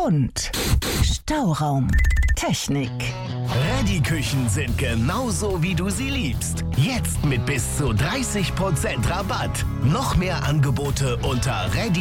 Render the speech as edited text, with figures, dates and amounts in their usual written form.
und Stauraum. Technik. Reddy-Küchen sind genauso, wie du sie liebst. Jetzt mit bis zu 30% Rabatt. Noch mehr Angebote unter reddy-küchen.de.